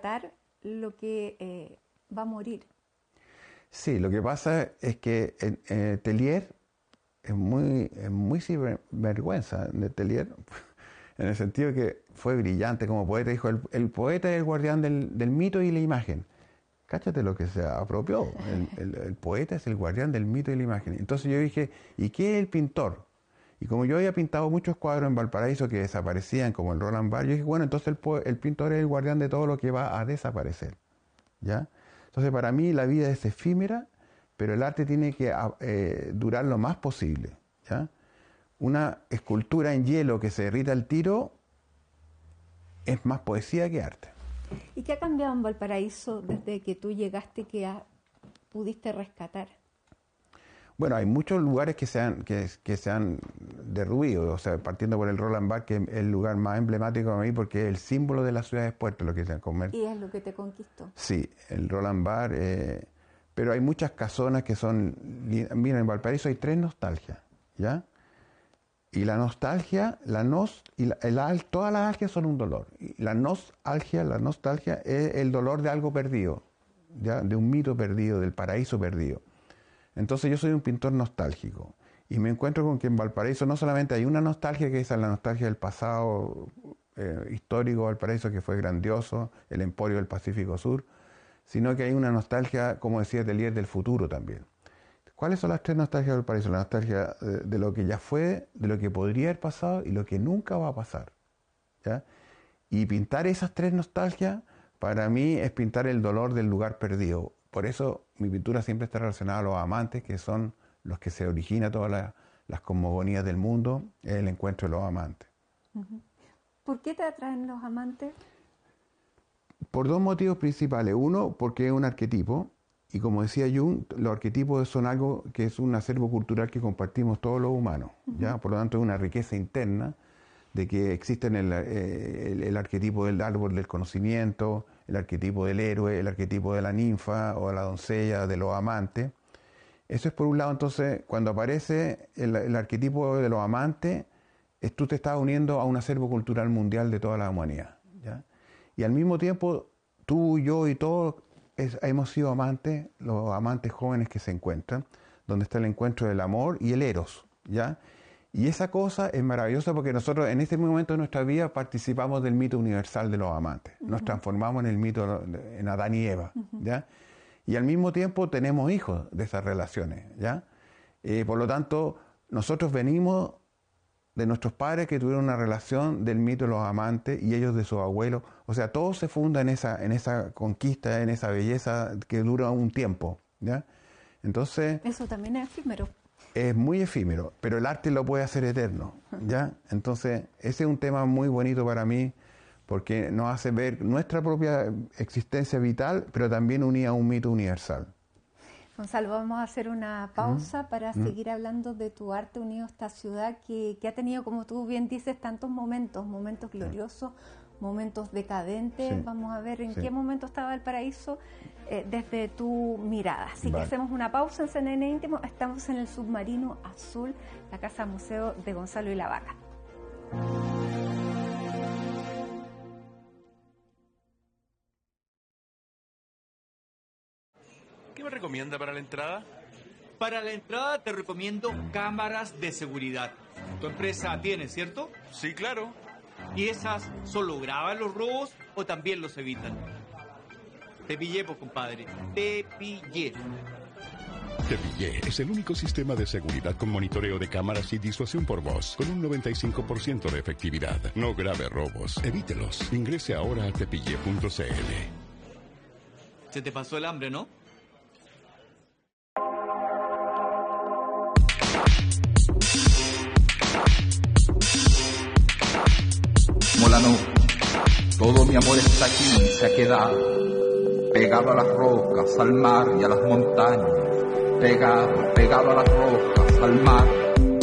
rescatar lo que va a morir. Sí, lo que pasa es que Tellier es muy sinvergüenza de Tellier, en el sentido que fue brillante como poeta. Dijo, el poeta es el guardián del mito y la imagen. Cáchate lo que se apropió. El poeta es el guardián del mito y la imagen. Entonces yo dije, ¿y qué es el pintor? Y como yo había pintado muchos cuadros en Valparaíso que desaparecían, como el Roland Barthes, yo dije, bueno, entonces el pintor es el guardián de todo lo que va a desaparecer, ¿ya? Entonces para mí la vida es efímera, pero el arte tiene que durar lo más posible, ¿ya? Una escultura en hielo que se derrita al tiro es más poesía que arte. ¿Y qué ha cambiado en Valparaíso desde que tú llegaste que pudiste rescatar? Bueno, hay muchos lugares que se han derruido, o sea, partiendo por el Roland Barthes, que es el lugar más emblemático para mí porque es el símbolo de la ciudad de Puerto, lo que se han convertido. ¿Y es lo que te conquistó? Sí, el Roland Barthes, pero hay muchas casonas que son... Mira, en Valparaíso hay 3 nostalgias, ¿ya? Y la nostalgia, todas las algias son un dolor. Y la nostalgia es el dolor de algo perdido, ¿ya? De un mito perdido, del paraíso perdido. Entonces yo soy un pintor nostálgico y me encuentro con que en Valparaíso no solamente hay una nostalgia, que es la nostalgia del pasado histórico de Valparaíso, que fue grandioso, el emporio del Pacífico Sur, sino que hay una nostalgia, como decía Tellier, del futuro también. ¿Cuáles son las 3 nostalgias de Valparaíso? La nostalgia de lo que ya fue, de lo que podría haber pasado y lo que nunca va a pasar, ¿ya? Y pintar esas 3 nostalgias, para mí, es pintar el dolor del lugar perdido. Por eso mi pintura siempre está relacionada a los amantes, que son los que se origina todas las cosmogonías del mundo, es el encuentro de los amantes. ¿Por qué te atraen los amantes? Por 2 motivos principales. Uno, porque es un arquetipo, y como decía Jung, los arquetipos son algo que es un acervo cultural que compartimos todos los humanos, ¿ya? Por lo tanto, es una riqueza interna de que existen el arquetipo del árbol del conocimiento, el arquetipo del héroe, el arquetipo de la ninfa o de la doncella, de los amantes. Eso es por un lado. Entonces, cuando aparece el arquetipo de los amantes, tú te estás uniendo a un acervo cultural mundial de toda la humanidad, ¿ya? Y al mismo tiempo, tú, yo y todos hemos sido amantes, los amantes jóvenes que se encuentran, donde está el encuentro del amor y el eros, ¿ya? Y esa cosa es maravillosa porque nosotros en este momento de nuestra vida participamos del mito universal de los amantes. Nos transformamos en el mito, en Adán y Eva, ¿ya? Y al mismo tiempo tenemos hijos de esas relaciones, ¿ya? Por lo tanto, nosotros venimos de nuestros padres que tuvieron una relación del mito de los amantes y ellos de sus abuelos. O sea, todo se funda en esa conquista, en esa belleza que dura un tiempo, ¿ya? Entonces... Eso también es efímero. Es muy efímero, pero el arte lo puede hacer eterno, ¿ya? Entonces, ese es un tema muy bonito para mí, porque nos hace ver nuestra propia existencia vital, pero también unida a un mito universal. Gonzalo, vamos a hacer una pausa para seguir hablando de tu arte unido a esta ciudad que ha tenido, como tú bien dices, tantos momentos gloriosos, momentos decadentes. Sí. Vamos a ver en qué momento estaba Valparaíso desde tu mirada. Así que hacemos una pausa en CNN Íntimo. Estamos en el Submarino Azul, la casa museo de Gonzalo y la Vaca. ¿Qué me recomienda para la entrada? Para la entrada te recomiendo cámaras de seguridad. Tu empresa tiene, ¿cierto? Sí, claro. ¿Y esas solo graban los robos o también los evitan? Te pillé, pues, compadre. Te pillé. Te pillé es el único sistema de seguridad con monitoreo de cámaras y disuasión por voz, con un 95% de efectividad. No grave robos, evítelos. Ingrese ahora a tepille.cl. Se te pasó el hambre, ¿no? Molano, todo mi amor está aquí, se ha quedado pegado a las rocas, al mar y a las montañas, pegado a las rocas, al mar